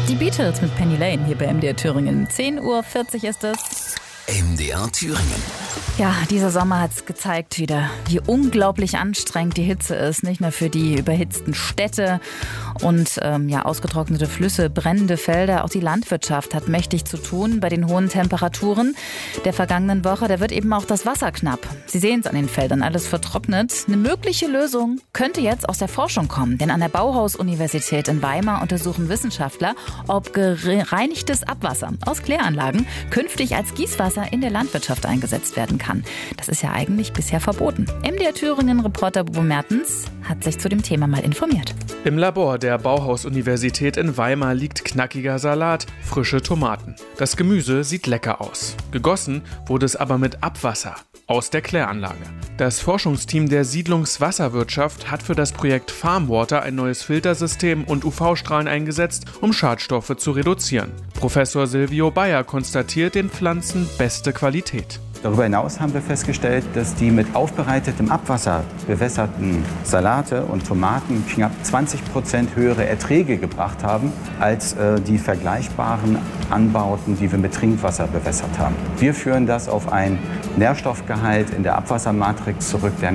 Die Beatles mit Penny Lane hier bei MDR Thüringen. 10:40 Uhr ist es. MDR Thüringen. Ja, dieser Sommer hat es gezeigt wieder, wie unglaublich anstrengend die Hitze ist. Nicht nur für die überhitzten Städte und ausgetrocknete Flüsse, brennende Felder. Auch die Landwirtschaft hat mächtig zu tun bei den hohen Temperaturen der vergangenen Woche. Da wird eben auch das Wasser knapp. Sie sehen es an den Feldern, alles vertrocknet. Eine mögliche Lösung könnte jetzt aus der Forschung kommen. Denn an der Bauhaus-Universität in Weimar untersuchen Wissenschaftler, ob gereinigtes Abwasser aus Kläranlagen künftig als Gießwasser in der Landwirtschaft eingesetzt werden kann. Das ist ja eigentlich bisher verboten. MDR Thüringen-Reporter Bo Mertens hat sich zu dem Thema mal informiert. Im Labor der Bauhaus-Universität in Weimar liegt knackiger Salat, frische Tomaten. Das Gemüse sieht lecker aus. Gegossen wurde es aber mit Abwasser aus der Kläranlage. Das Forschungsteam der Siedlungswasserwirtschaft hat für das Projekt Farmwater ein neues Filtersystem und UV-Strahlen eingesetzt, um Schadstoffe zu reduzieren. Professor Silvio Bayer konstatiert den Pflanzen beste Qualität. Darüber hinaus haben wir festgestellt, dass die mit aufbereitetem Abwasser bewässerten Salate und Tomaten knapp 20% höhere Erträge gebracht haben als die vergleichbaren Anbauten, die wir mit Trinkwasser bewässert haben. Wir führen das auf einen Nährstoffgehalt in der Abwassermatrix zurück, der